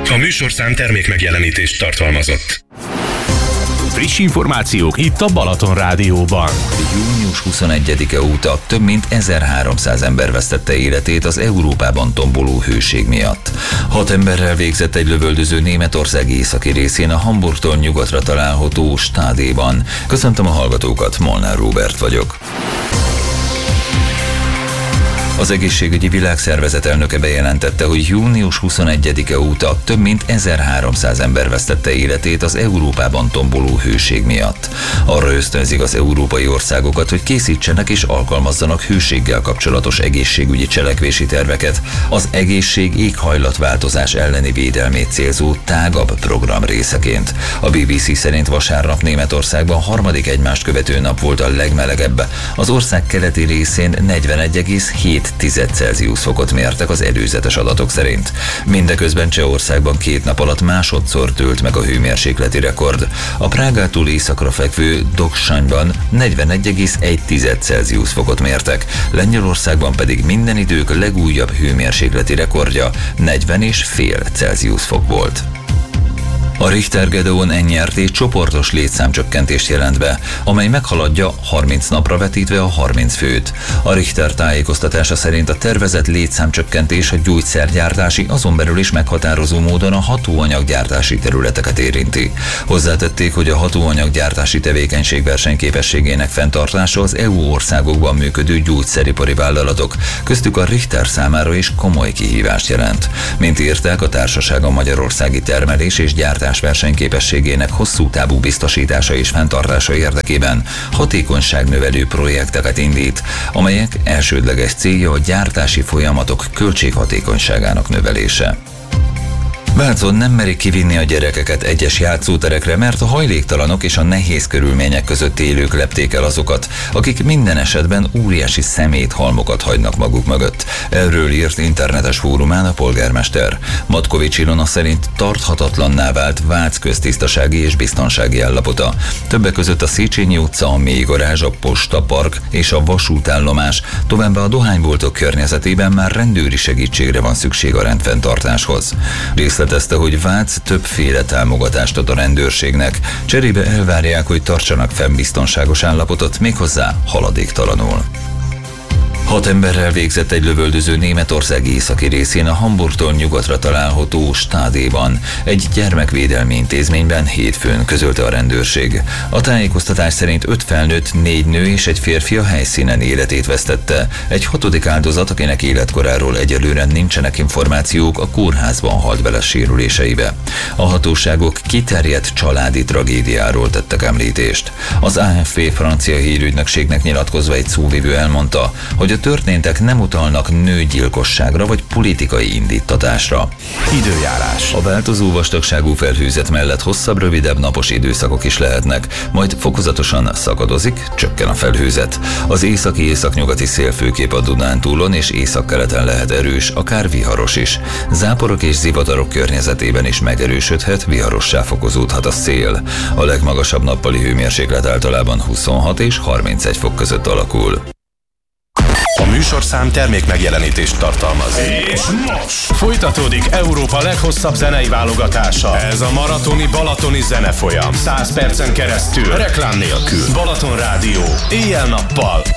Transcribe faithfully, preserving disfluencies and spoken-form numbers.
A műsorszám termék megjelenítést tartalmazott. Friss információk itt a Balaton Rádióban. június huszonegyedike óta több mint ezerháromszáz ember vesztette életét az Európában tomboló hőség miatt. Hat emberrel végzett egy lövöldöző Németország északi részén a Hamburgtól nyugatra található Stadéban. Köszöntöm a hallgatókat, Molnár Róbert vagyok. Az Egészségügyi Világszervezet elnöke bejelentette, hogy június huszonegyedike óta több mint ezerháromszáz ember vesztette életét az Európában tomboló hőség miatt. Arra ösztönzik az európai országokat, hogy készítsenek és alkalmazzanak hőséggel kapcsolatos egészségügyi cselekvési terveket az egészség éghajlatváltozás elleni védelmét célzó tágabb program részeként. A bé bé cé szerint vasárnap Németországban harmadik egymást követő nap volt a legmelegebb. Az ország keleti részén negyvenegy egész hét Celsius fokot mértek az előzetes adatok szerint. Mindeközben Csehországban két nap alatt másodszor dőlt meg a hőmérsékleti rekord. A Prágától északra fekvő Doksanyban negyvenegy egész egy Celsius fokot mértek, Lengyelországban pedig minden idők legújabb hőmérsékleti rekordja negyven egész öt Celsius fok volt. A Richter Gedeon N R T csoportos létszámcsökkentést jelent be, amely meghaladja harminc napra vetítve a harminc főt. A Richter tájékoztatása szerint a tervezett létszámcsökkentés a gyógyszergyártási, azon belül is meghatározó módon a hatóanyaggyártási területeket érinti. Hozzátették, hogy a hatóanyaggyártási tevékenység versenyképességének fenntartása az é u országokban működő gyógyszeripari vállalatok, köztük a Richter számára is komoly kihívást jelent. Mint írták, a társaság a magyarországi termelés és gyártás versenyképességének hosszú távú biztosítása és fenntartása érdekében hatékonyságnövelő projekteket indít, amelyek elsődleges célja a gyártási folyamatok költséghatékonyságának növelése. Vácon nem merik kivinni a gyerekeket egyes játszóterekre, mert a hajléktalanok és a nehéz körülmények között élők lepték el azokat, akik minden esetben óriási szeméthalmokat hagynak maguk mögött. Erről írt internetes fórumán a polgármester. Matkovics Ilona szerint tarthatatlanná vált Vác köztisztasági és biztonsági állapota. Többek között a Széchenyi utca, a Mélygarázs, a Posta Park és a vasútállomás, továbbá a dohányboltok környezetében már rendőri segítségre van szükség a rendfenntartáshoz. Részletezte, hogy Vác többféle támogatást ad a rendőrségnek, cserébe elvárják, hogy tartsanak fenn biztonságos állapotot, méghozzá haladéktalanul. Hat emberrel végzett egy lövöldöző Németország északi részén a Hamburgtól nyugatra található Stadéban, egy gyermekvédelmi intézményben hétfőn, közölte a rendőrség. A tájékoztatás szerint öt felnőtt, négy nő és egy férfi a helyszínen életét vesztette. Egy hatodik áldozat, akinek életkoráról egyelőre nincsenek információk, a kórházban halt bele sérüléseibe. A hatóságok kiterjedt családi tragédiáról tettek említést. Az á ef pé francia hírügynökségnek nyilatkozva egy szóvivő elmondta, hogy a történtek nem utalnak nőgyilkosságra vagy politikai indíttatásra. Időjárás. A változó vastagságú felhőzet mellett hosszabb, rövidebb napos időszakok is lehetnek, majd fokozatosan szakadozik, csökken a felhőzet. Az északi északnyugati szél főképp a Dunántúlon és északkeleten lehet erős, akár viharos is. Záporok és zivatarok környezetében is megerősödhet, viharossá fokozódhat a szél. A legmagasabb nappali hőmérséklet általában huszonhat és harmincegy fok között alakul. A műsorszám termék megjelenítést tartalmaz. És most folytatódik Európa leghosszabb zenei válogatása. Ez a maratoni balatoni zenefolyam. száz percen keresztül, reklám nélkül. Balaton Rádió. Éjjel-nappal